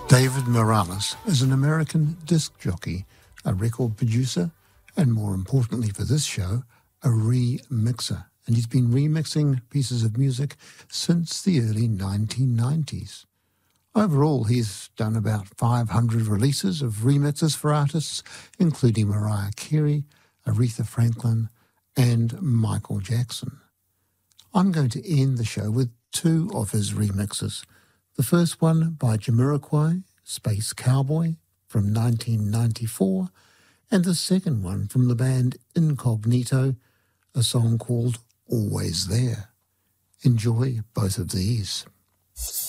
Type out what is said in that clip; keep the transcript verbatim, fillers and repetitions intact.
David Morales is an American disc jockey, a record producer, and more importantly for this show, a remixer. And he's been remixing pieces of music since the early nineteen nineties. Overall, he's done about five hundred releases of remixes for artists, including Mariah Carey, Aretha Franklin, and Michael Jackson. I'm going to end the show with two of his remixes. The first one by Jamiroquai, Space Cowboy, from nineteen ninety-four, and the second one from the band Incognito, a song called Always There. Enjoy both of these.